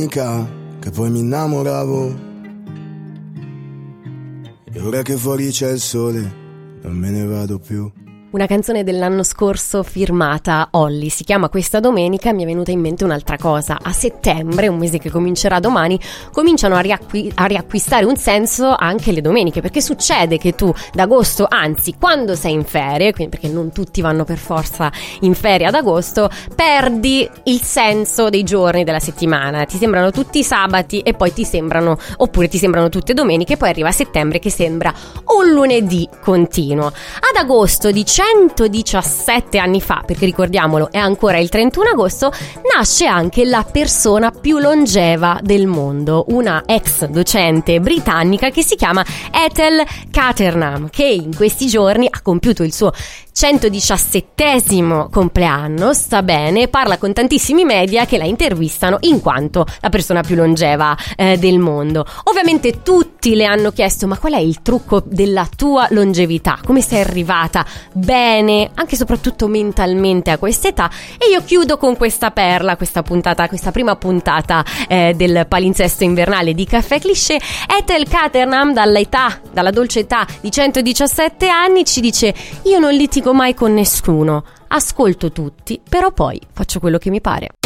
Che poi mi innamoravo, e ora che fuori c'è il sole non me ne vado più. Una canzone dell'anno scorso firmata Olly, si chiama Questa domenica. Mi è venuta in mente un'altra cosa: a settembre, un mese che comincerà domani, cominciano a riacquistare un senso anche le domeniche, perché succede che tu d'agosto, anzi quando sei in ferie, quindi perché non tutti vanno per forza in ferie ad agosto, perdi il senso dei giorni della settimana, ti sembrano tutti sabati e poi ti sembrano tutte domeniche, poi arriva settembre che sembra un lunedì continuo. Ad agosto di 117 anni fa, perché ricordiamolo è ancora il 31 agosto, nasce anche la persona più longeva del mondo, una ex docente britannica che si chiama Ethel Catterham, che in questi giorni ha compiuto il suo 117esimo compleanno. Sta bene, parla con tantissimi media che la intervistano in quanto la persona più longeva del mondo. Ovviamente tutti le hanno chiesto: ma qual è il trucco della tua longevità? Come sei arrivata bene, anche e soprattutto mentalmente a quest'età? E io chiudo con questa perla, questa prima puntata del palinsesto invernale di Caffè Cliché. Ethel Catterham, dalla dolce età di 117 anni, ci dice: io non litigo mai con nessuno, ascolto tutti, però poi faccio quello che mi pare.